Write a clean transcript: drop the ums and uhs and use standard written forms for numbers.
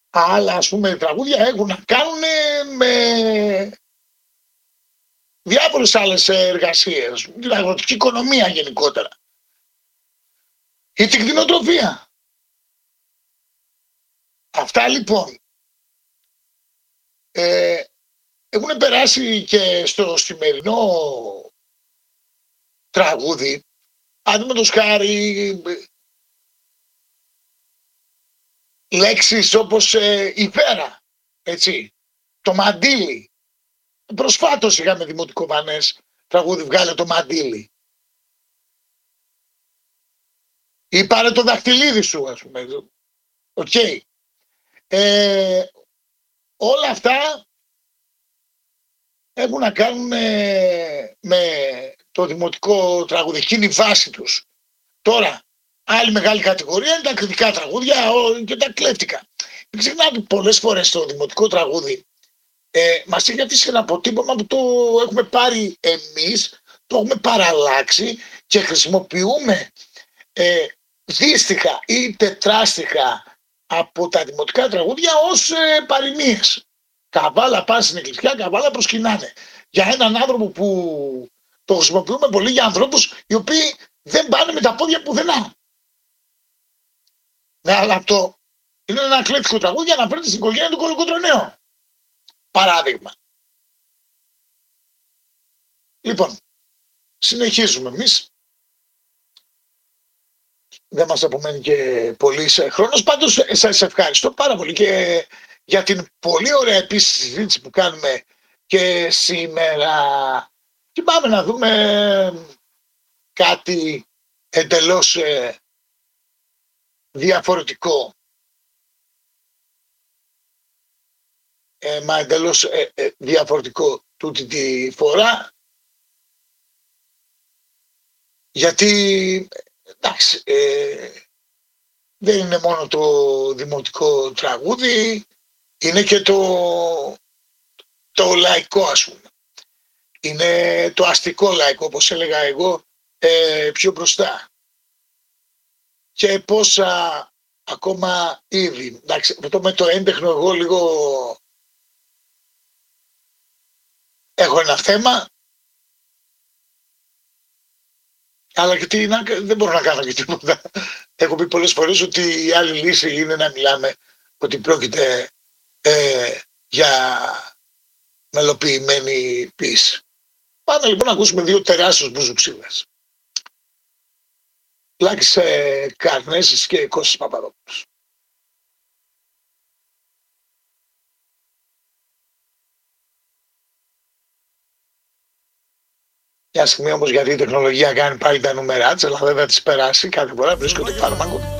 άλλα ας πούμε τραγούδια έχουν να κάνουν με διάφορες άλλες εργασίες, την αγροτική οικονομία γενικότερα ή την κτηνοτροφία. Αυτά λοιπόν έχουν περάσει και στο σημερινό τραγούδι, αντιμέτως χάρη λέξεις όπως η φέρα, έτσι, το μαντίλι. Προσφάτως είχαμε δημοτικό Βανές τραγούδι «Βγάλε το μαντίλι». Ή «Πάρε το δαχτυλίδι σου», ας πούμε. Οκ. Όλα αυτά έχουν να κάνουν με το δημοτικό τραγούδι, εκείνη η βάση τους. Τώρα, άλλη μεγάλη κατηγορία είναι τα κριτικά τραγούδια και τα κλέφτικα. Μην ξεχνάτε πολλές φορές το δημοτικό τραγούδι μας έχει αφήσει ένα αποτύπωμα που το έχουμε πάρει εμείς, το έχουμε παραλλάξει και χρησιμοποιούμε δύστιχα ή τετράστιχα από τα δημοτικά τραγούδια ως παροιμίες. Καβάλα πάνε στην εκκλησιά, καβάλα προσκυνάνε. Για έναν άνθρωπο που το χρησιμοποιούμε πολύ για ανθρώπους οι οποίοι δεν πάνε με τα πόδια πουθενά. Ναι, αλλά αυτό είναι ένα κλέφτικο τραγούδι για να φέρνει στην οικογένεια του Κολοκοτρωναίου. Παράδειγμα. Λοιπόν, συνεχίζουμε εμείς. Δεν μας απομένει και πολύς χρόνος. Πάντως σας ευχαριστώ πάρα πολύ και για την πολύ ωραία επίσης συζήτηση που κάνουμε και σήμερα. Και πάμε να δούμε κάτι εντελώς διαφορετικό. Μα εντελώς διαφορετικό τούτη τη φορά. Γιατί εντάξει, δεν είναι μόνο το δημοτικό τραγούδι, είναι και το λαϊκό, ας πούμε. Είναι το αστικό λαϊκό, όπως έλεγα εγώ πιο μπροστά. Και πόσα ακόμα είδη. Εντάξει, αυτό με το έντεχνο εγώ λίγο έχω ένα θέμα. Αλλά και δεν μπορώ να κάνω και τίποτα. Έχω πει πολλές φορές ότι η άλλη λύση είναι να μιλάμε ότι πρόκειται για μελοποιημένη ποίηση. Πάμε λοιπόν να ακούσουμε δύο τεράστιους μπουζουξίδες. Λάκης Καρνέσης και Κώστας Παπαδόπουλος. Μια στιγμή όμως γιατί η τεχνολογία κάνει πάλι τα νούμερά της, αλλά δεν θα τις περάσει κάθε φορά, βρίσκονται πάνω μάγκο.